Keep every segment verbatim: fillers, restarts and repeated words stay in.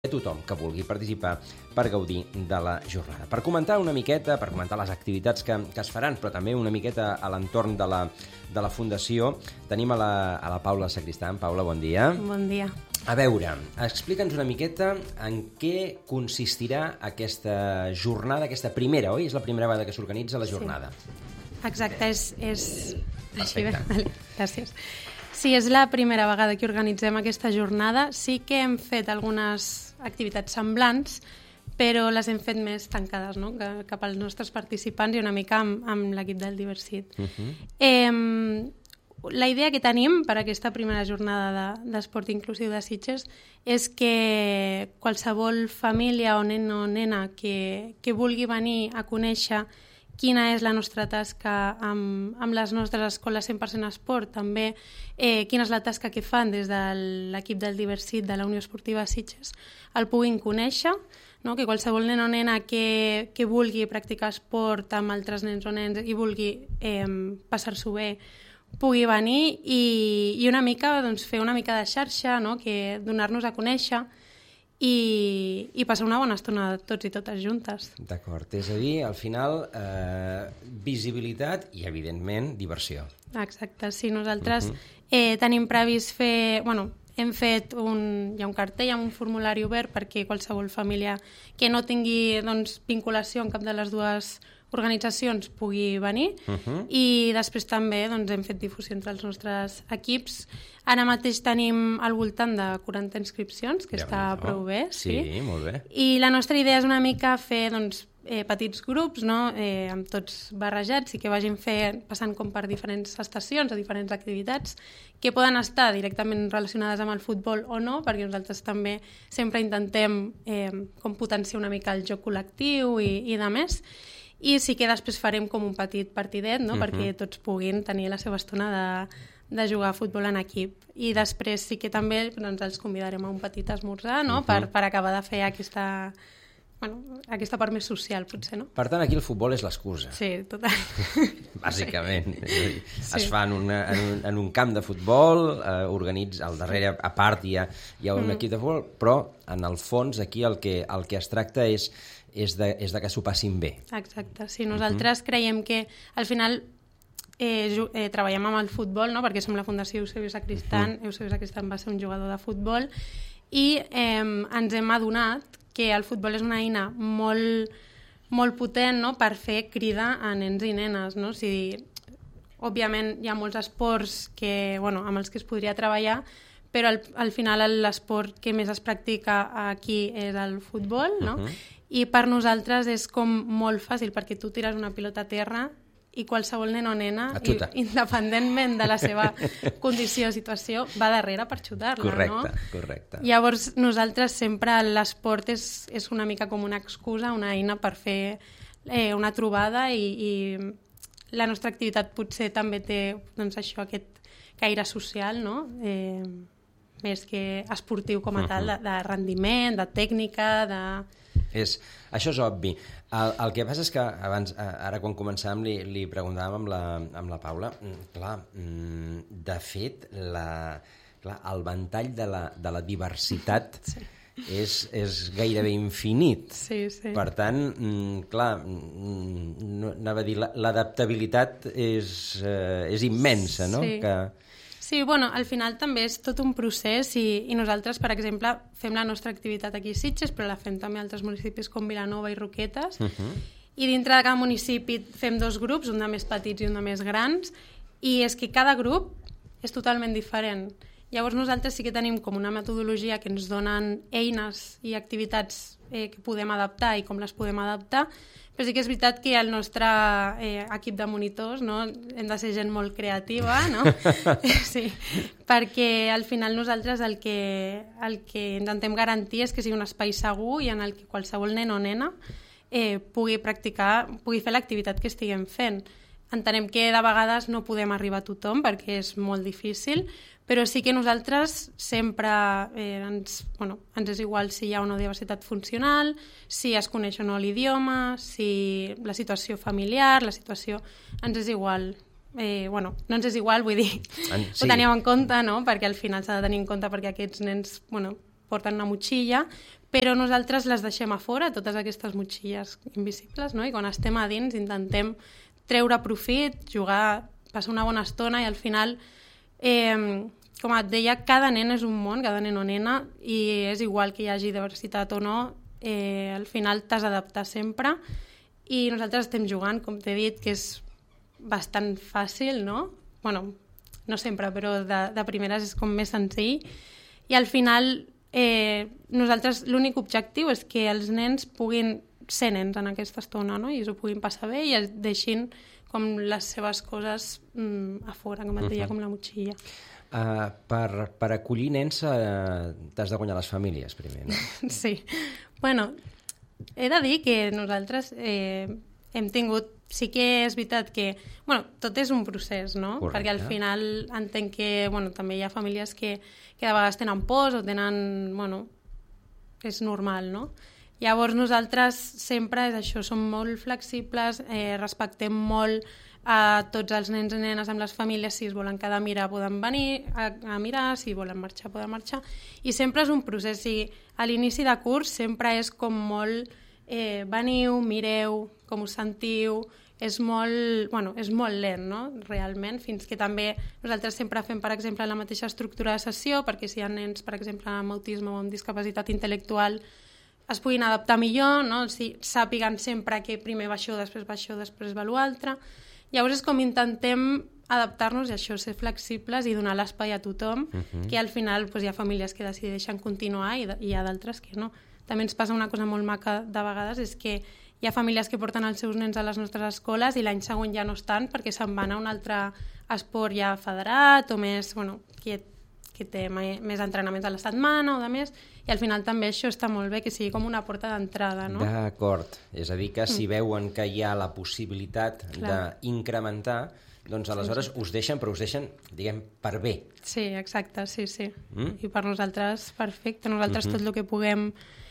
a tothom que vulgui participar per gaudir de la jornada. Per comentar una miqueta, per comentar les activitats que, que es faran, però també una miqueta a l'entorn de la, de la Fundació, tenim a la, a la Paula Sacristán. Paula, bon dia. Bon dia. A veure, explica'ns una miqueta en què consistirà aquesta jornada, aquesta primera, oi? És la primera vegada que s'organitza la jornada. Sí. Exacte, és... és... Així bé. Perfecte. Vale. Gràcies. Sí, és la primera vegada que organitzem aquesta jornada. Sí que hem fet algunes activitats semblants, però les hem fet més tancades, no?, cap als nostres participants i una mica amb, amb l'equip del Diversit. Uh-huh. eh, la idea que tenim per aquesta primera jornada d'esport de, inclusiu de Sitges és que qualsevol família o nen o nena que, que vulgui venir a conèixer quina és la nostra tasca amb, amb les nostres escoles cent per cent esport, també eh, quina és la tasca que fan des de l'equip del Diversit de la Unió Esportiva Sitges, el puguin conèixer, no? Que qualsevol nen o nena que, que vulgui practicar esport amb altres nens o nens i vulgui eh, passar-s'ho bé, pugui venir i, i una mica, doncs, fer una mica de xarxa, no? Que donar-nos a conèixer I, i passar una bona estona tots i totes juntes. D'acord, és a dir, al final, eh, visibilitat i, evidentment, diversió. Exacte, sí, nosaltres uh-huh. eh, tenim previst fer... Bueno, hem fet un, hi ha un cartell amb un formulari obert perquè qualsevol família que no tingui doncs, vinculació amb cap de les dues organitzacions pugui venir uh-huh. i després també doncs, hem fet difusió entre els nostres equips. Ara mateix tenim al voltant de quaranta inscripcions, que ja està no. prou bé. Sí, sí, molt bé. I la nostra idea és una mica fer doncs, eh, petits grups, no? eh, amb tots barrejats i que vagin fer, passant com per diferents estacions o diferents activitats que poden estar directament relacionades amb el futbol o no, perquè nosaltres també sempre intentem eh, com potenciar una mica el joc col·lectiu i, i de més. I sí que després farem com un petit partidet, no? Uh-huh. Perquè tots puguin tenir la seva estona de, de jugar a futbol en equip. I després sí que també doncs, els convidarem a un petit esmorzar, no? Uh-huh. per, per acabar de fer aquesta, bueno, aquesta part més social, potser, no? Per tant, aquí el futbol és l'excusa. Sí, total. Bàsicament. Sí. Es Sí. fa en, una, en, un, en un camp de futbol, eh, organitza, al darrere, a part, hi ha, hi ha un mm. equip de futbol, però, en el fons, aquí el que, el que es tracta és és de, és de que s'ho passin bé. Exacte, sí, nosaltres uh-huh. creiem que al final eh, ju- eh, treballem amb el futbol, no? Perquè som la Fundació Eusebio Sacristán, uh-huh. Eusebio Sacristán va ser un jugador de futbol i eh, ens hem adonat que el futbol és una eina molt, molt potent, no? Per fer crida a nens i nenes, no? O sigui, òbviament hi ha molts esports que, bueno, amb els que es podria treballar, però al, al final l'esport que més es practica aquí és el futbol, no? Uh-huh. I per nosaltres és com molt fàcil, perquè tu tires una pilota a terra i qualsevol nen o nena, i, independentment de la seva condició o situació, va darrere per xutar-la, correcte, no? Correcte, correcte. Llavors, nosaltres sempre l'esport és, és una mica com una excusa, una eina per fer eh, una trobada i, i la nostra activitat potser també té doncs, això, aquest caire social, no? Eh, més que esportiu com a tal, de, de rendiment, de tècnica, de... És, això és obvi. El, el que passa és que abans, ara quan començàvem li, li preguntàvem amb la, amb la Paula, clar, de fet la, clar, el ventall de la, de la diversitat sí. és, és gairebé infinit. Sí, sí. Per tant, clar, no, anava a dir, l'adaptabilitat és, és immensa, no? Sí. Que... Sí, bueno, al final també és tot un procés i, i nosaltres, per exemple, fem la nostra activitat aquí a Sitges, però la fem també a altres municipis com Vilanova i Roquetes, uh-huh. i dintre de cada municipi fem dos grups, un de més petits i un de més grans, i és que cada grup és totalment diferent. Llavors nosaltres sí que tenim com una metodologia que ens donen eines i activitats eh, que podem adaptar i com les podem adaptar, però sí que és veritat que el nostre eh, equip de monitors, no, hem de ser gent molt creativa, no? Sí, perquè al final nosaltres el que, el que intentem garantir és que sigui un espai segur i en el que qualsevol nen o nena eh, pugui practicar, pugui fer l'activitat que estiguem fent. Entenem que de vegades no podem arribar a tothom perquè és molt difícil, però sí que nosaltres sempre eh, ens, bueno, ens és igual si hi ha una diversitat funcional, si es coneix o no l'idioma, si la situació familiar, la situació... Ens és igual. Eh, bueno, no ens és igual, vull dir, en, sí. Ho teníem en compte, no? Perquè al final s'ha de tenir en compte perquè aquests nens, bueno, porten una motxilla, però nosaltres les deixem a fora, totes aquestes motxilles invisibles, no? I quan estem a dins intentem treure profit, jugar, passar una bona estona i al final, eh, com et deia, cada nen és un món, cada nen o nena, i és igual que hi hagi diversitat o no, eh, al final t'has d'adaptar sempre i nosaltres estem jugant, com t'he dit, que és bastant fàcil, no? Bueno, no sempre, però de, de primeres és com més senzill i al final eh, nosaltres l'únic objectiu és que els nens puguin ser nens en aquesta estona, no? I s'ho puguin passar bé i es deixin com les seves coses mm, a fora, com et deia, uh-huh. com la motxilla. Uh, per, per acollir nens uh, t'has de guanyar les famílies primer, no? Sí. Bueno, he de dir que nosaltres eh, hem tingut... Sí que és veritat que... Bueno, tot és un procés, no? Correcte. Perquè al final entenc que bueno, també hi ha famílies que, que de vegades tenen pors o tenen... Bueno, és normal, no? Llavors nosaltres sempre és això, som molt flexibles, eh, respectem molt a tots els nens i nenes amb les famílies, si es volen quedar a mirar poden venir a, a mirar, si volen marxar poden marxar, i sempre és un procés, i a l'inici de curs sempre és com molt eh, veniu, mireu, com us sentiu, és molt, bueno, és molt lent, no? Realment, fins que també nosaltres sempre fem, per exemple, la mateixa estructura de sessió, perquè si hi ha nens, per exemple, amb autisme o amb discapacitat intel·lectual, es puguin adaptar millor, no? Si sàpiguen sempre que primer va això, després va això, després va l'altre. Llavors és com intentem adaptar-nos i això, ser flexibles i donar l'espai a tothom, uh-huh. que al final pues, hi ha famílies que decideixen continuar i, i hi ha d'altres que no. També ens passa una cosa molt maca de vegades, és que hi ha famílies que porten els seus nens a les nostres escoles i l'any següent ja no estan perquè se'n van a un altre esport ja federat o més, bueno, que, que té més entrenaments a la setmana o de més, i al final també això està molt bé, que sigui com una porta d'entrada, no? D'acord, és a dir que si mm. veuen que hi ha la possibilitat d'incrementar, doncs aleshores sí, sí. us deixen, però us deixen, diguem, per bé. Sí, exacte, sí, sí. Mm? I per nosaltres, perfecte. Nosaltres mm-hmm. tot el que puguem,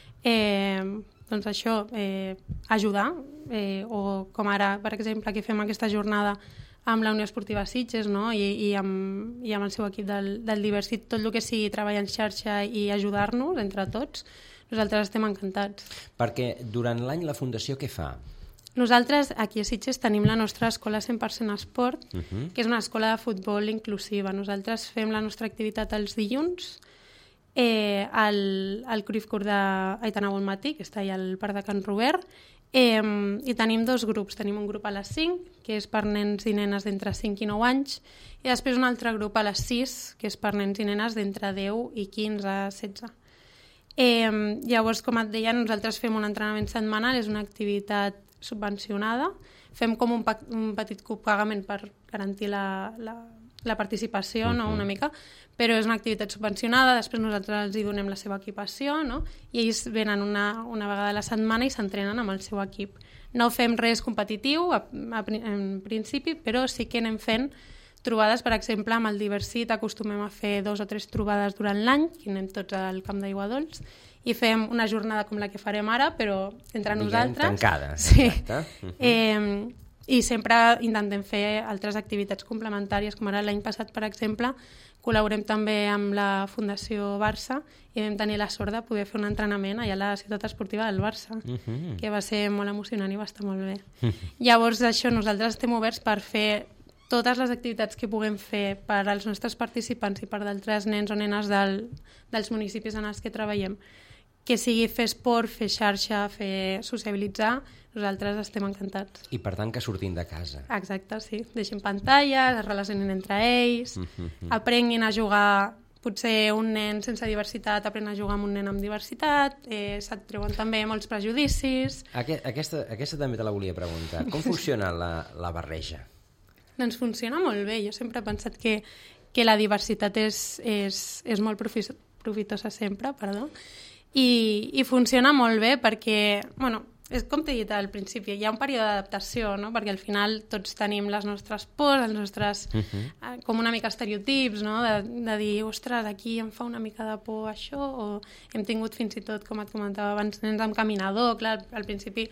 eh, doncs això, eh, ajudar, eh, o com ara, per exemple, que fem aquesta jornada amb la Unió Esportiva Sitges, no? I, i, amb, i amb el seu equip del, del Diversit, tot el que sigui treballar en xarxa i ajudar-nos entre tots, nosaltres estem encantats. Perquè durant l'any la Fundació què fa? Nosaltres aquí a Sitges tenim la nostra escola cent per cent esport, uh-huh. que és una escola de futbol inclusiva. Nosaltres fem la nostra activitat els dilluns eh, al, al Cruyff Court d'Aitana Bonmatí, que està allà al Parc de Can Robert, Eh, i tenim dos grups, tenim un grup a les cinc, que és per nens i nenes d'entre cinc i nou anys, i després un altre grup a les sis, que és per nens i nenes d'entre deu i quinze a setze. Eh, llavors, com et deia, nosaltres fem un entrenament setmanal, és una activitat subvencionada, fem com un, un petit copagament per garantir la, la, la participació, uh-huh. no? Una mica, però és una activitat subvencionada, després nosaltres els hi donem la seva equipació, no? I ells venen una, una vegada a la setmana i s'entrenen amb el seu equip. No fem res competitiu, a, a, en principi, però sí que anem fent trobades, per exemple, amb el Diversit acostumem a fer dos o tres trobades durant l'any, que anem tots al Camp d'Aigua Dols, i fem una jornada com la que farem ara, però entre Diguem, nosaltres... tancada. Sí. Uh-huh. Eh, I sempre intentem fer altres activitats complementàries, com ara l'any passat, per exemple, col·laborem també amb la Fundació Barça i vam tenir la sort de poder fer un entrenament allà a la ciutat esportiva del Barça, uh-huh. que va ser molt emocionant i va estar molt bé. Uh-huh. Llavors, això, nosaltres estem oberts per fer totes les activitats que puguem fer per als nostres participants i per d'altres nens o nenes del, dels municipis en els que treballem, que sigui fer esport, fer xarxa, fer sociabilitzar, nosaltres estem encantats. I per tant que surtin de casa. Exacte, sí. Deixin pantalles, es relacionin entre ells, mm-hmm. aprenguin a jugar, potser un nen sense diversitat aprèn a jugar amb un nen amb diversitat, eh, se't treuen també molts prejudicis... Aquest, aquesta, aquesta també te la volia preguntar. Com funciona la, la barreja? Doncs funciona molt bé. Jo sempre he pensat que, que la diversitat és, és, és molt profitosa sempre, perdó, i, i funciona molt bé perquè, bueno, és com t'he dit al principi, hi ha un període d'adaptació, no? Perquè al final tots tenim les nostres pors, els nostres, uh-huh. eh, com una mica estereotips, no? De, de dir, ostres, aquí em fa una mica de por això, o hem tingut fins i tot, com et comentava abans, nens amb caminador, clar, al principi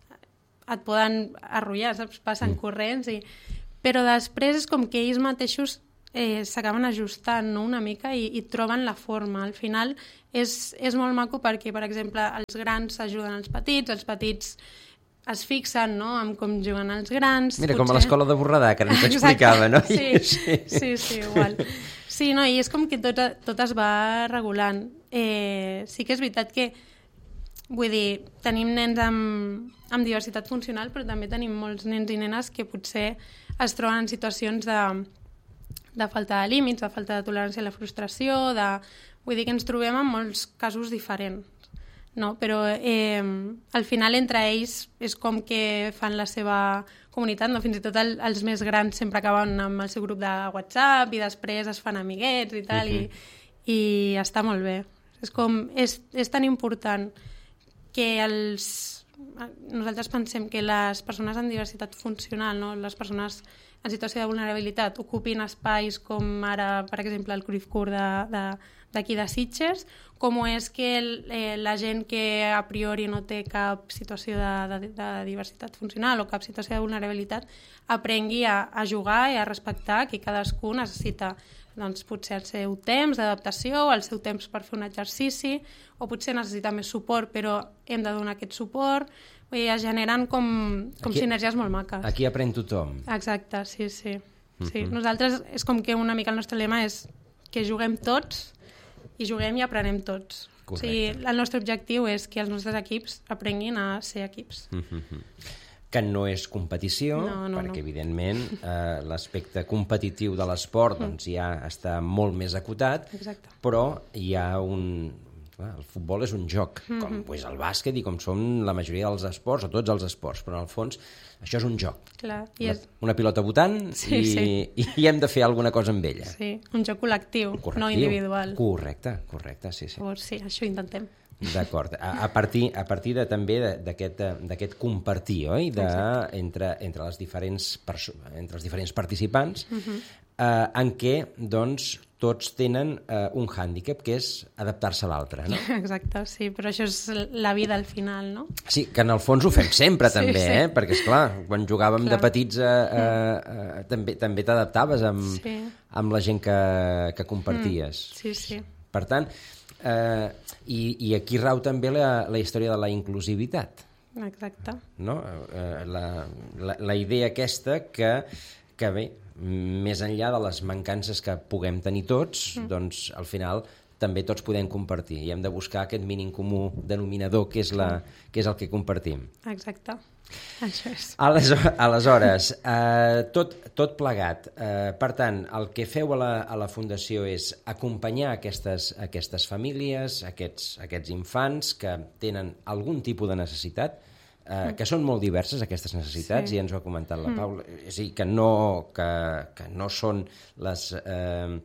et poden arrullar, saps? Passen uh-huh. corrents, i... però després és com que ells mateixos eh, s'acaben ajustant, no?, una mica i, i troben la forma. Al final és, és molt maco perquè, per exemple, els grans ajuden els petits, els petits es fixen, no?, en com juguen els grans. Mira, potser... com a l'escola de Borredà, que ens explicava, no? Sí, sí, sí, sí, igual. Sí, no, i és com que tot, tot es va regulant. Eh, sí que és veritat que, vull dir, tenim nens amb, amb diversitat funcional, però també tenim molts nens i nenes que potser es troben en situacions de, de falta de límits, de falta de tolerància a la frustració, de... vull dir que ens trobem en molts casos diferents. No, però eh, al final entre ells és com que fan la seva comunitat, no? Fins i tot el, els més grans sempre acaben amb el seu grup de WhatsApp i després es fan amiguets i tal, uh-huh. i, i està molt bé. És com, és, és tan important que els... Nosaltres pensem que les persones amb diversitat funcional, no? Les persones en situació de vulnerabilitat ocupin espais com ara, per exemple, el Cruyff-Court de, de, d'aquí de Sitges, com és que el, eh, la gent que a priori no té cap situació de, de, de diversitat funcional o cap situació de vulnerabilitat aprengui a, a jugar i a respectar que cadascú necessita, doncs, potser el seu temps d'adaptació, el seu temps per fer un exercici, o potser necessita més suport, però hem de donar aquest suport. Vull dir, es generen com, com aquí, sinergies molt maques. Aquí aprèn tothom. Exacte, sí, sí. Uh-huh. sí. Nosaltres és com que una mica el nostre lema és que juguem tots i juguem i aprenem tots. Correcte. O sigui, el nostre objectiu és que els nostres equips aprenguin a ser equips. Uh-huh. Que no és competició, no, no, perquè no. evidentment eh, l'aspecte competitiu de l'esport doncs, ja està molt més acotat. Exacte. Però hi ha un... Clar, el futbol és un joc, mm-hmm. com pues, el bàsquet i com són la majoria dels esports, o tots els esports, però en el fons això és un joc. Clar, i és... Una, una pilota votant sí, i, sí. i hem de fer alguna cosa amb ella. Sí, un joc col·lectiu, correctiu. No individual. Correcte, correcte, sí, sí. Llavors, sí, això intentem. D'acord. A, a partir, a partir de, també d'aquest compartir, oi? De, entre, entre, les diferents perso- entre els diferents participants, uh-huh. eh, en què, doncs, tots tenen eh, un hàndicap, que és adaptar-se a l'altre, no? Exacte, sí, però això és la vida al final, no? Sí, que en el fons ho fem sempre, sí, també, sí. eh? Perquè, esclar, quan jugàvem clar. de petits eh, eh, eh, també, també t'adaptaves amb, sí. amb la gent que, que comparties. Mm, sí, sí. Per tant, eh, i, i aquí rau també la, la història de la inclusivitat. Exacte. No? Eh, la, la, la idea aquesta que, que bé, més enllà de les mancances que puguem tenir tots, mm. doncs al final també tots podem compartir i hem de buscar aquest mínim comú denominador que és, la, que és el que compartim. Exacte, això és. Aleshores, aleshores eh, tot, tot plegat. Eh, per tant, el que feu a la, a la Fundació és acompanyar aquestes, aquestes famílies, aquests, aquests infants que tenen algun tipus de necessitat, Uh, que són molt diverses aquestes necessitats, sí. i ens ho ha comentat la Paula, mm. és a dir, que no, que, que no són les... Eh,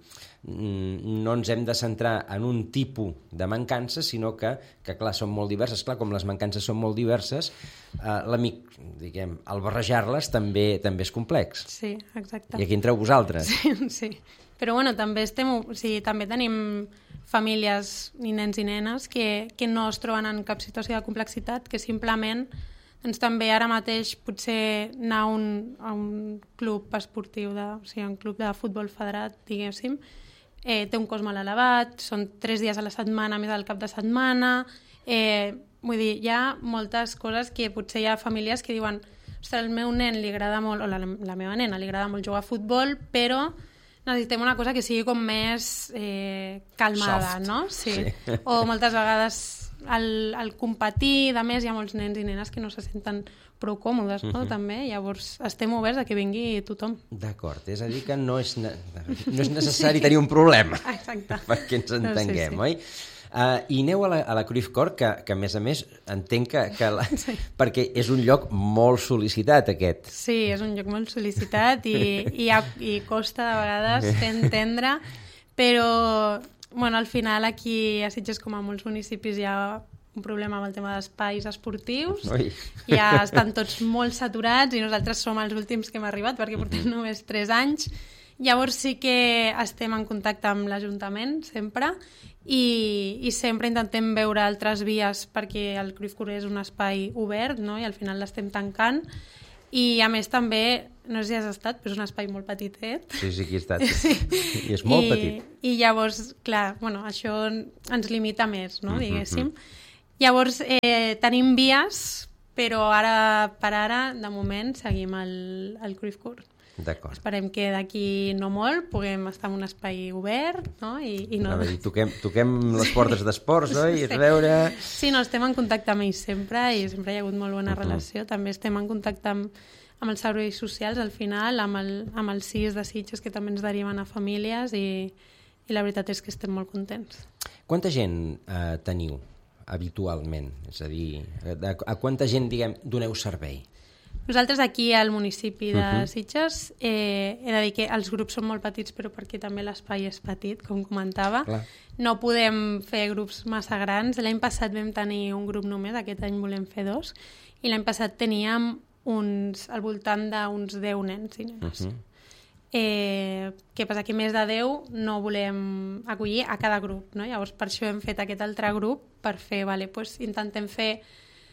no ens hem de centrar en un tipus de mancances, sinó que, que clar, són molt diverses. Clar, com les mancances són molt diverses, eh, l'amic, diguem, al barrejar-les també també és complex. Sí, exacte. I aquí entreu vosaltres. Sí, sí. Però bueno, també, estem, o sigui, també tenim famílies ni nens i nenes que, que no es troben en cap situació de complexitat, que simplement doncs, també ara mateix potser anar a un, a un club esportiu, de, o sigui, un club de futbol federat, diguéssim, eh, té un cost molt elevat, són tres dies a la setmana més al cap de setmana, eh, vull dir, hi ha moltes coses que potser hi ha famílies que diuen ostres, al meu nen li agrada molt, o la, la meva nena li agrada molt jugar a futbol, però necessitem una cosa que sigui com més eh, calmada, soft. No? Sí. sí. O moltes vegades al, al competir, de més, hi ha molts nens i nenes que no se senten prou còmodes, no? Uh-huh. També, llavors estem oberts a que vingui tothom. D'acord, és a dir que no és, ne- no és necessari tenir un problema. Exacte. Perquè ens entenguem, no, sí, sí. oi? Uh, I aneu a la, a la Cruyff-Court, que, que a més a més entenc que... que la, sí. Perquè és un lloc molt sol·licitat, aquest. Sí, és un lloc molt sol·licitat i, i, ha, i costa de vegades fer entendre, però bueno, al final aquí a Sitges, com a molts municipis, hi ha un problema amb el tema d'espais esportius. Ui. Ja estan tots molt saturats i nosaltres som els últims que hem arribat perquè portem mm-hmm. només tres anys. Llavors sí que estem en contacte amb l'Ajuntament, sempre, i, i sempre intentem veure altres vies perquè el Cruyff-Court és un espai obert, no? I al final l'estem tancant. I a més també, no sé si has estat, però és un espai molt petitet. Sí, sí, aquí he estat. Sí. I és molt I, petit. I llavors, clar, bueno, això ens limita més, no?, Mm-hmm. diguéssim. Llavors, eh, tenim vies, però ara per ara, de moment, seguim el, el Cruyff Court. D'acord. Esperem que d'aquí no molt puguem estar en un espai obert, no? I, i no... A veure, toquem, toquem les portes d'esports, oi? Sí. A veure... Sí, no, estem en contacte amb ells sempre i sempre hi ha hagut molt bona Uh-huh. relació. També estem en contacte amb, amb els serveis socials, al final, amb el, amb els C I S de Sitges, que també ens deriven a famílies i, i la veritat és que estem molt contents. Quanta gent eh, teniu habitualment? És a dir, a, a quanta gent, diguem, doneu servei? Nosaltres aquí al municipi de Uh-huh. Sitges eh, he de dir que els grups són molt petits però perquè també l'espai és petit, com comentava. Clar. No podem fer grups massa grans. L'any passat vam tenir un grup només, aquest any volem fer dos, i l'any passat teníem uns, al voltant d'uns deu nens i nenes. Uh-huh. Eh, què passa? Que més de deu no volem acollir a cada grup, no? Llavors per això hem fet aquest altre grup per fer, vale, pues, intentem fer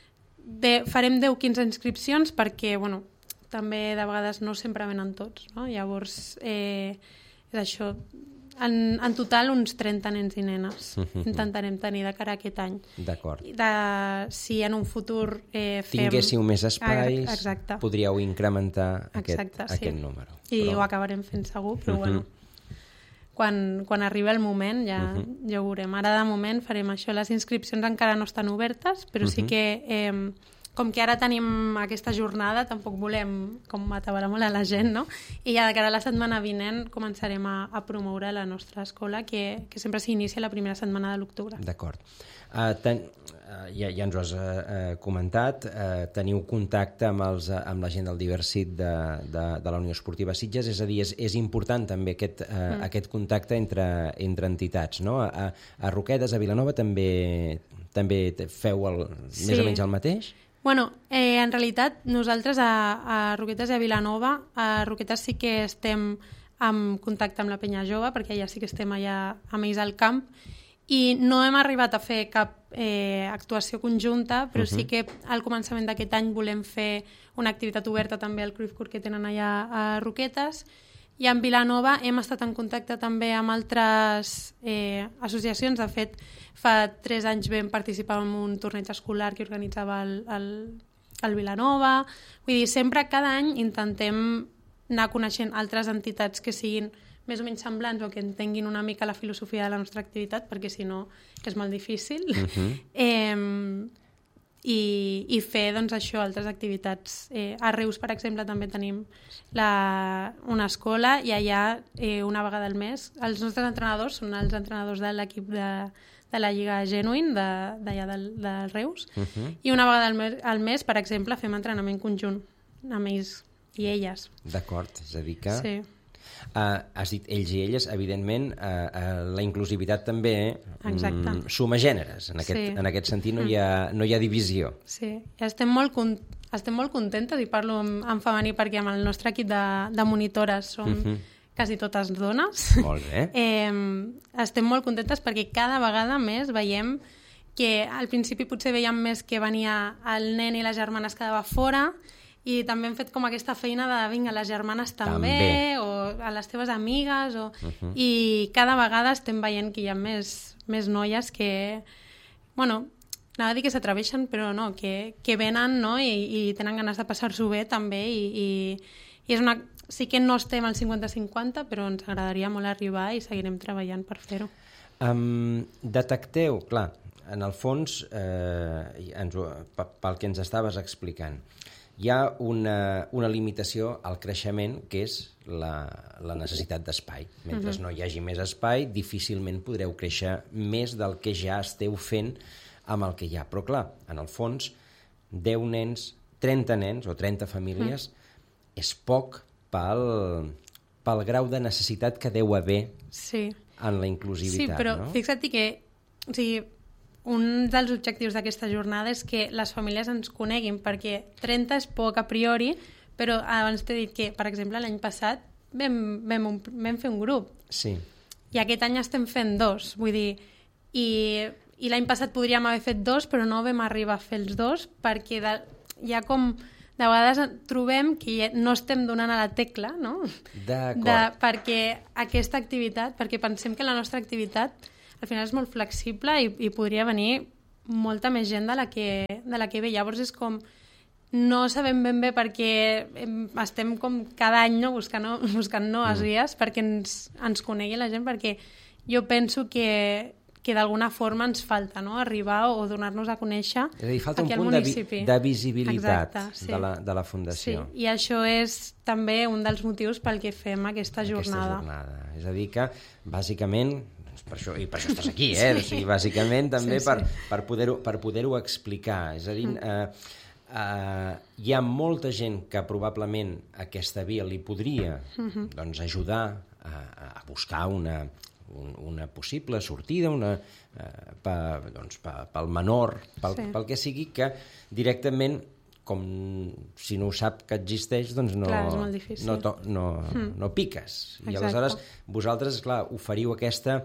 de, farem deu quinze inscripcions perquè, bueno, també de vegades no sempre venen tots, no? Llavors eh, és això, en, en total uns trenta nens i nenes intentarem tenir de cara a aquest any. D'acord. De, si en un futur eh, fem... Tinguéssiu més espais, exacte. podríeu incrementar aquest, Exacte, sí. aquest número. I Però... ho acabarem fent segur, però Uh-huh. bueno, quan, quan arribi el moment ja, Uh-huh. ja ho veurem. Ara de moment farem això, les inscripcions encara no estan obertes, però sí Uh-huh. que eh, com que ara tenim aquesta jornada tampoc volem com atabalar molt a la gent, no? I ja de cara a la setmana vinent començarem a, a promoure la nostra escola, que, que sempre s'inicia la primera setmana de l'octubre. D'acord. Uh, ten, uh, ja, ja ens ho has uh, uh, comentat, uh, teniu contacte amb, els, uh, amb la gent del Diversit de, de, de la Unió Esportiva Sitges, és a dir, és, és important també aquest, uh, mm. aquest contacte entre, entre entitats, no? A, a Roquetes, a Vilanova, també, també feu el, sí. més o menys el mateix? Bueno, eh, en realitat nosaltres a, a Roquetes i a Vilanova, a Roquetes sí que estem en contacte amb la penya jove, perquè ja sí que estem allà amb ells al camp, i no hem arribat a fer cap eh, actuació conjunta, però uh-huh. sí que al començament d'aquest any volem fer una activitat oberta també al Cruyff Court que tenen allà a Roquetes, i en Vilanova hem estat en contacte també amb altres eh, associacions. De fet, fa tres anys vam participar en un torneig escolar que organitzava el, el, el Vilanova. Vull dir, sempre cada any intentem anar coneixent altres entitats que siguin més o menys semblants o que entenguin una mica la filosofia de la nostra activitat, perquè si no és molt difícil. Uh-huh. eh, i, i fer doncs, això, altres activitats. Eh, a Reus, per exemple, també tenim la, una escola i allà eh, una vegada al mes els nostres entrenadors són els entrenadors de l'equip de, de la Lliga Genuine d'allà de, de, de Reus uh-huh. i una vegada al mes, al mes, per exemple, fem entrenament conjunt amb ells i elles. D'acord, és a dir que... Sí. Uh, has dit ells i elles, evidentment, uh, uh, la inclusivitat també um, suma gèneres. En aquest, sí. en aquest sentit no hi, ha, no hi ha divisió. Sí, i estem molt, con estem molt contentes, i parlo en, en femení perquè amb el nostre equip de, de monitores som uh-huh. quasi totes dones. Molt bé. eh, estem molt contentes perquè cada vegada més veiem que al principi potser veiem més que venia el nen i la germana es quedava fora, i també hem fet com aquesta feina de vinga, les germanes també, també. o a les teves amigues, o... Uh-huh. i cada vegada estem veient que hi ha més, més noies que, bueno, anava a dir que s'atreveixen, però no, que, que venen, no? I, i tenen ganes de passar-s'ho bé també, i, i, i és una... sí que no estem al cinquanta cinquanta, però ens agradaria molt arribar i seguirem treballant per fer-ho. Um, detecteu, clar, en el fons, eh, ens, pel que ens estaves explicant, hi ha una, una limitació al creixement, que és la, la necessitat d'espai. Mentre uh-huh. no hi hagi més espai, difícilment podreu créixer més del que ja esteu fent amb el que hi ha. Però clar, en el fons, deu nens, trenta nens o trenta famílies uh-huh. és poc pel, pel grau de necessitat que deu haver sí. en la inclusivitat. Sí, però no? fixa't que... O sigui, un dels objectius d'aquesta jornada és que les famílies ens coneguin, perquè trenta és poc a priori, però abans t'he dit que, per exemple, l'any passat vam, vam, vam fer un grup. Sí. I aquest any estem fent dos. Vull dir, i, i l'any passat podríem haver fet dos, però no vam arribar a fer els dos, perquè de, hi ha com de vegades trobem que no estem donant a la tecla, no? D'acord. De, perquè aquesta activitat, perquè pensem que la nostra activitat al final és molt flexible i, i podria venir molta més gent de la que, de la que ve. Llavors és com, no sabem ben bé perquè estem com cada any no, buscant, buscant noves mm. vies perquè ens, ens conegui la gent, perquè jo penso que que d'alguna forma ens falta, no? Arribar o donar-nos a conèixer és a dir, falta un aquí al punt de, municipi. vi de visibilitat. Exacte, sí. de, la, de la Fundació. Sí, i això és també un dels motius pel que fem aquesta jornada. Aquesta jornada. És a dir que, bàsicament, doncs per això, i per això estàs aquí, eh? O sigui, bàsicament també sí, sí. per, per poder-ho per poder-ho explicar. És a dir, mm. eh, eh, hi ha molta gent que probablement aquesta via li podria mm-hmm. doncs, ajudar a, a buscar una... Un, una possible sortida una, eh, pa, doncs, pa, pel menor, pel, sí. pel que sigui, que directament, com si no ho sap que existeix, doncs no, clar, és molt difícil. no, to, no, mm. no piques. Exacte. I aleshores vosaltres, clar, oferiu aquesta,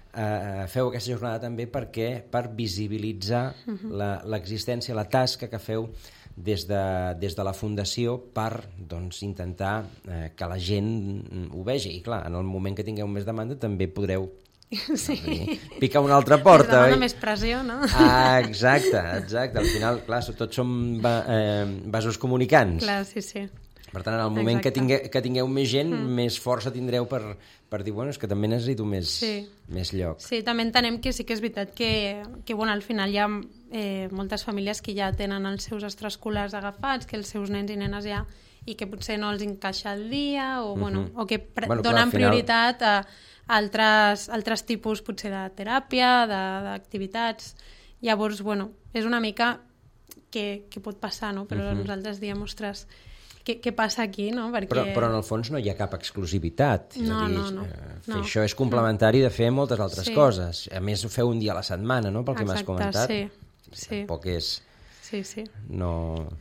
eh, feu aquesta jornada també perquè per visibilitzar mm-hmm. l'existència, la, la tasca que feu des de, des de la Fundació per doncs, intentar eh, que la gent ho vegi. I clar, en el moment que tingueu més demanda també podreu sí. no, picar una altra porta. Es demana més pressió, no? Ah, exacte, exacte. Al final, clar, tots som va, eh, vasos comunicants. Clar, sí, sí. Per tant, en el moment que tingueu, que tingueu més gent, mm. més força tindreu per, per dir, bueno, és que també necessito més, sí. més lloc. Sí, també entenem que sí que és veritat que, que bueno, al final hi ha eh, moltes famílies que ja tenen els seus extraescolars agafats, que els seus nens i nenes ja, i que potser no els encaixa el dia, o, mm-hmm. bueno, o que bueno, donen clar, final... prioritat a altres, altres tipus potser de teràpia, d'activitats. Llavors, bueno, és una mica que, que pot passar, no? Però mm-hmm. nosaltres diem, ostres, Què, què passa aquí, no? Perquè... Però, però en el fons no hi ha cap exclusivitat. És no, a dir, no, no. Eh, fer no. això és complementari de fer moltes altres sí. coses. A més, ho feu un dia a la setmana, no? Pel que m'has comentat. Sí. sí. Tampoc és... Sí, sí. No...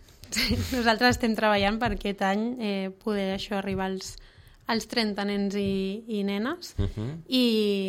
Sí. Nosaltres estem treballant per aquest any eh, poder això arribar als, als trenta nens i, i nenes uh -huh. i,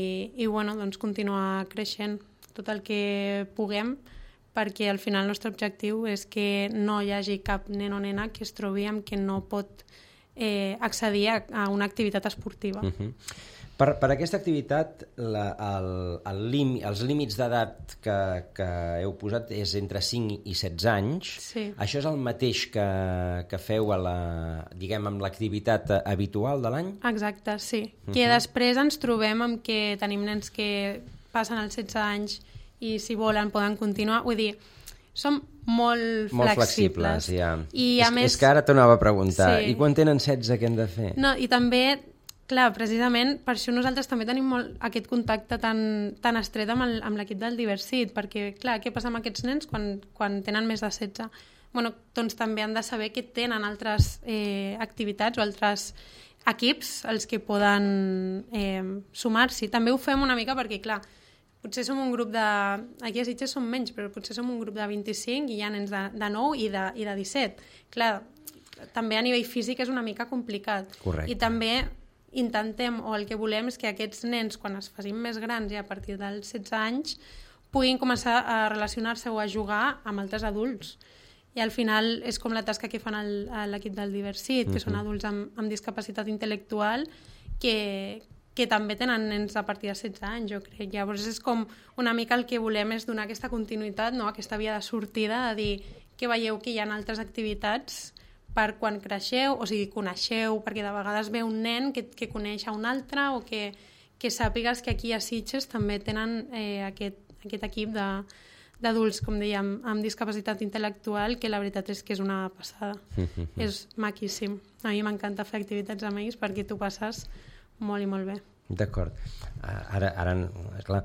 i bueno, doncs continuar creixent tot el que puguem, perquè al final el nostre objectiu és que no hi hagi cap nen o nena que es trobi amb que no pot eh, accedir a, a una activitat esportiva. Uh-huh. Per, per aquesta activitat, la, el, el lim, els límits d'edat que, que heu posat és entre cinc i setze anys. Sí. Això és el mateix que, que feu a la, diguem, amb l'activitat habitual de l'any? Exacte, sí. Uh-huh. Que després ens trobem amb que tenim nens que passen els setze anys i si volen poden continuar, vull dir, som molt, molt flexibles. flexibles ja. I és, a més... és que ara t'anava a preguntar, sí. i quan tenen setze què han de fer? No, i també, clar, precisament per això nosaltres també tenim molt aquest contacte tan, tan estret amb, el, amb l'equip del Diversit, perquè, clar, què passa amb aquests nens quan, quan tenen més de setze? Bueno, doncs també han de saber que tenen altres eh, activitats o altres equips als que poden eh, sumar-s'hi. També ho fem una mica perquè, clar, potser som un grup de... Aquí a Sitges som menys, però potser som un grup de vint-i-cinc i hi ha nens de, de nou i de, i de disset. Clar, també a nivell físic és una mica complicat. Correcte. I també intentem, o el que volem és que aquests nens, quan es facin més grans i a partir dels setze anys, puguin començar a relacionar-se o a jugar amb altres adults. I al final és com la tasca que fan el, l'equip del Diversit, que uh-huh. són adults amb, amb discapacitat intel·lectual que... que també tenen nens a partir de setze anys, jo crec. Llavors és com una mica el que volem és donar aquesta continuïtat, no? Aquesta via de sortida, de dir que veieu que hi ha altres activitats per quan creixeu, o sigui, coneixeu, perquè de vegades ve un nen que, que coneix a un altre o que, que sàpigues que aquí a Sitges també tenen eh, aquest, aquest equip de, d'adults, com dèiem, amb discapacitat intel·lectual, que la veritat és que és una passada. És maquíssim. A mi m'encanta fer activitats amb ells perquè tu passes molt i molt bé. D'acord. Ara, ara clar,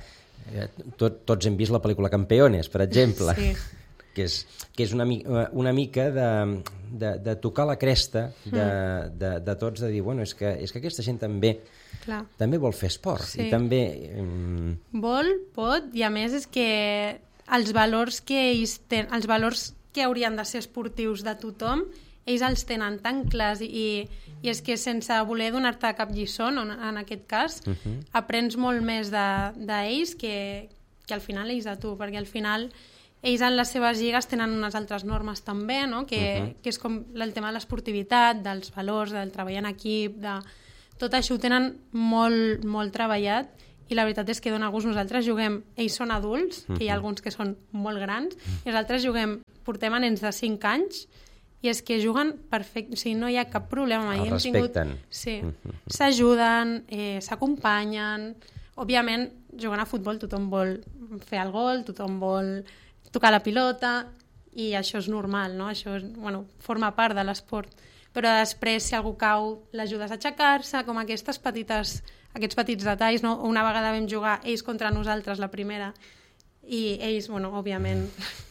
tot, tots hem vist la pel·lícula Campeones, per exemple, sí. que és, que és una, una mica de, de, de tocar la cresta de, mm. de, de tots, de dir, bueno, és que, és que aquesta gent també, clar. també vol fer esport. Sí. I també... Um... Vol, pot, i a més és que els valors que ells ten, els valors que haurien de ser esportius de tothom, ells els tenen tan clars i, i és que sense voler donar-te cap lliçó, no, en aquest cas, uh-huh. aprens molt més d'ells de, que, que al final ells de tu, perquè al final ells en les seves lligues tenen unes altres normes també, no? que, uh-huh. que és com el tema de l'esportivitat, dels valors, del treball en equip, de... tot això ho tenen molt, molt treballat, i la veritat és que dona gust. Nosaltres juguem, ells són adults, uh-huh. que hi ha alguns que són molt grans, i nosaltres juguem, portem a nens de cinc anys, i és que juguen perfecte, o sigui, no hi ha cap problema. El respecten. Tingut... Sí, uh-huh. s'ajuden, eh, s'acompanyen. Òbviament, jugant a futbol tothom vol fer el gol, tothom vol tocar la pilota, i això és normal, no? Això és, bueno, forma part de l'esport. Però després, si algú cau, l'ajudes a aixecar-se, com aquestes petites, aquests petits detalls, no? Una vegada vam jugar ells contra nosaltres, la primera, i ells, bueno, òbviament,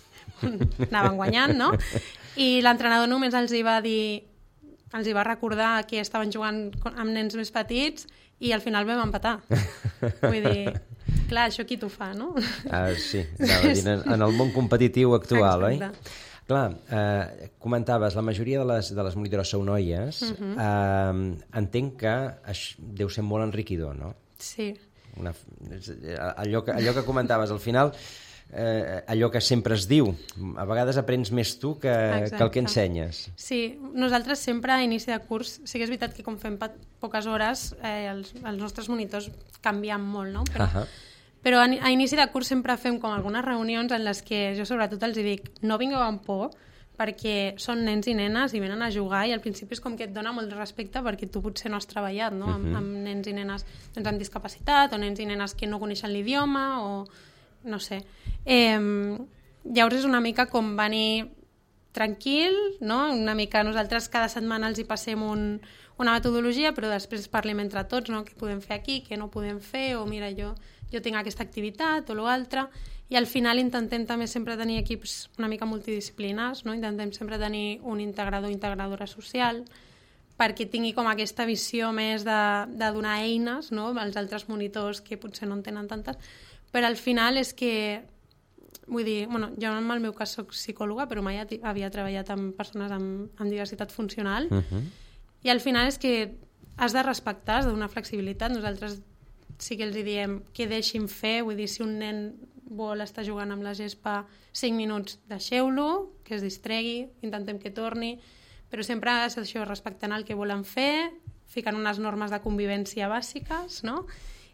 anaven guanyant, no? I l'entrenador només els hi va dir, els hi va recordar que estaven jugant amb nens més petits, i al final vam empatar. Vull dir, clar, això qui t'ho fa, no? Ah, sí, anava a dir, en el món competitiu actual, exacte. Oi? Clar, eh, comentaves, la majoria de les, de les monitores sou noies, uh-huh. eh, entenc que això deu ser molt enriquidor, no? Sí. Una, allò, que, allò que comentaves, al final, eh, allò que sempre es diu, a vegades aprens més tu que, que el que ensenyes. Sí, nosaltres sempre a inici de curs, sí que és veritat que com fem poques hores, eh, els, els nostres monitors canvien molt, no? Però, uh-huh. però a, a inici de curs sempre fem com algunes reunions en les que jo sobretot els dic, no vingueu amb por, perquè són nens i nenes i venen a jugar, i al principi és com que et dona molt de respecte perquè tu potser no has treballat, no? Uh-huh. amb, amb nens i nenes doncs, amb discapacitat, o nens i nenes que no coneixen l'idioma, o no sé. Eh, llavors és una mica com venir tranquil, no? Una mica nosaltres cada setmana els hi passem un, una metodologia, però després parlem entre tots, no? Què podem fer aquí, què no podem fer, o mira, jo, jo tinc aquesta activitat o l'altra, i al final intentem també sempre tenir equips una mica multidisciplinars, no? Intentem sempre tenir un integrador o integradora social, perquè tingui com aquesta visió més de, de donar eines, no? Als altres monitors que potser no en tenen tantes, però al final és que, vull dir, bueno, jo en el meu cas soc psicòloga, però mai havia treballat amb persones amb, amb diversitat funcional, uh-huh. i al final és que has de respectar, has de donar flexibilitat. Nosaltres sí que els diem que deixin fer, vull dir, si un nen vol estar jugant amb la gespa cinc minuts, deixeu-lo, que es distregui, intentem que torni, però sempre és això, respectant el que volen fer, ficant unes normes de convivència bàsiques, no?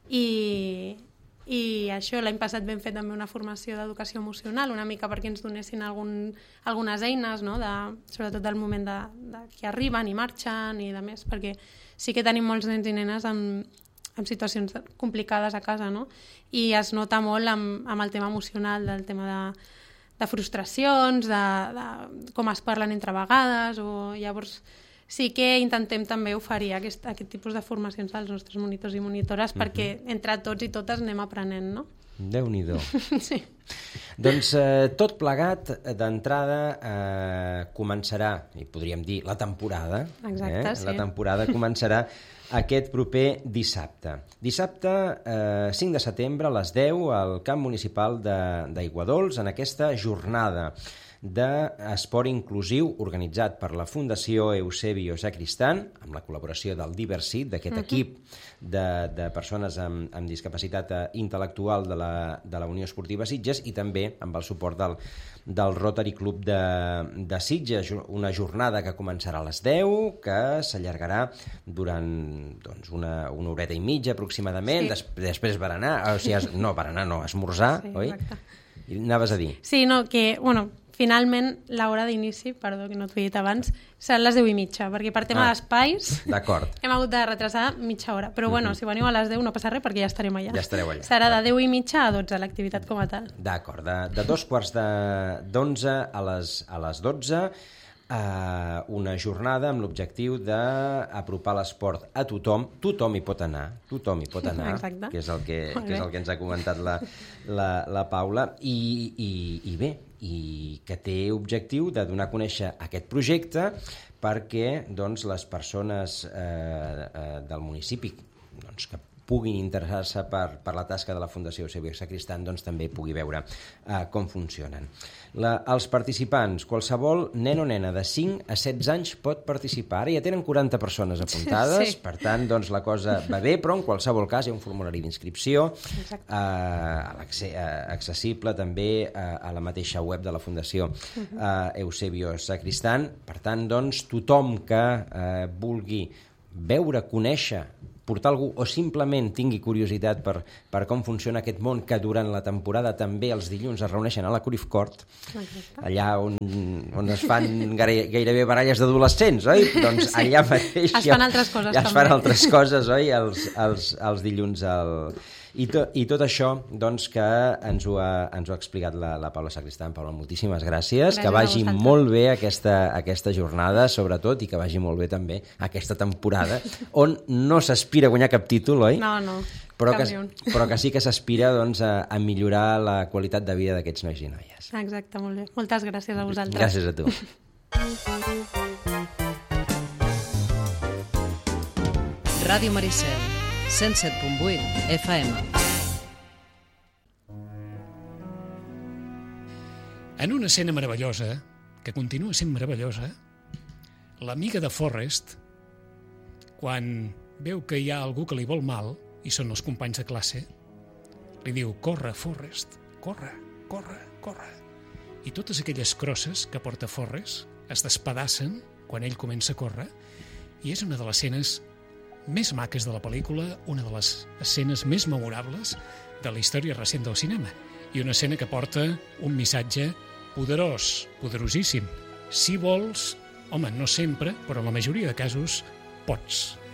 I... I això, l'any passat vam fer també una formació d'educació emocional, una mica perquè ens donessin algun, algunes eines, no? De, sobretot del moment de, de que arriben i marxen i de més, perquè sí que tenim molts nens i nenes amb, amb situacions complicades a casa, no? I es nota molt amb, amb el tema emocional, del tema de, de frustracions, de, de com es parlen entre vegades, o llavors... Sí que intentem també oferir aquest, aquest tipus de formacions als nostres monitors i monitores, uh-huh. perquè entre tots i totes anem aprenent, no? Déu-n'hi-do. Sí. Doncs eh, tot plegat, d'entrada, eh, començarà, i podríem dir, la temporada. Exacte, eh? sí. La temporada començarà aquest proper dissabte. Dissabte, eh, cinc de setembre, a les deu, al camp municipal d'Aiguadols, en aquesta jornada d'esport inclusiu organitzat per la Fundació Eusebio Sacristan, amb la col·laboració del Diversit, d'aquest uh-huh. equip de, de persones amb, amb discapacitat intel·lectual de la, de la Unió Esportiva Sitges, i també amb el suport del, del Rotary Club de, de Sitges, una jornada que començarà a les deu, que s'allargarà durant doncs, una, una horeta i mitja aproximadament, sí. Des, després berenar, o sigui, es, no, berenar no, esmorzar, sí, oi? Exacte. I anaves a dir? Sí, no, que, bueno, finalment, l'hora d'inici, perdó que no t'ho he dit abans, seran les deu i mitja, perquè per tema ah, d'espais hem hagut de retrasar mitja hora. Però bueno, uh-huh. si veniu a les deu no passa res perquè ja estarem allà. Ja estareu allà. Serà de deu i mitja a dotze l'activitat com a tal. D'acord, de, de dos quarts d'onze a les, a les dotze, eh, una jornada amb l'objectiu d'apropar l'esport a tothom. Tothom hi pot anar, tothom hi pot anar, exacte. que és el que, que és el que ens ha comentat la, la, la Paula, i, i, i bé, i que té objectiu de donar a conèixer aquest projecte perquè doncs, les persones eh, eh, del municipi doncs, que puguin interessar-se per, per la tasca de la Fundació Eusebio Sacristán doncs també pugui veure uh, com funcionen. La, els participants, qualsevol nen o nena de cinc a setze anys pot participar. Ara ja tenen quaranta persones apuntades, sí. Per tant, doncs, la cosa va bé, però en qualsevol cas hi ha un formulari d'inscripció eh, accessible també eh, a la mateixa web de la Fundació eh, Eusebio Sacristán. Per tant, doncs, tothom que eh, vulgui veure, conèixer, portar algú o simplement tingui curiositat per, per com funciona aquest món, que durant la temporada també els dilluns es reuneixen a la Curif Court, allà on, on es fan gairebé baralles d'adolescents, oi? Doncs sí. Allà mateix es fan altres coses, ja es fan altres coses, oi? Els, els, els dilluns al... I, to, I tot això, doncs, que ens ho ha, ens ho ha explicat la, la Paula Sacristán. Paula, moltíssimes gràcies. gràcies que vagi molt bé aquesta, aquesta jornada, sobretot, i que vagi molt bé també aquesta temporada, on no s'aspira a guanyar cap títol, oi? No, no, però cap que, ni un. Però que sí que s'aspira doncs, a, a millorar la qualitat de vida d'aquests nois i noies. Exacte, molt bé. Moltes gràcies a vosaltres. Gràcies a tu. Ràdio Maricel, cent set punt vuit F M. En una escena meravellosa, que continua sent meravellosa, l'amiga de Forrest, quan veu que hi ha algú que li vol mal, i són els companys de classe, li diu: corre, Forrest, corre, corre, corre. I totes aquelles crosses que porta Forrest es despedacen quan ell comença a córrer, i és una de les escenes més maques de la pel·lícula, una de les escenes més memorables de la història recent del cinema, i una escena que porta un missatge poderós, poderosíssim. Si vols, home, no sempre, però en la majoria de casos, pots.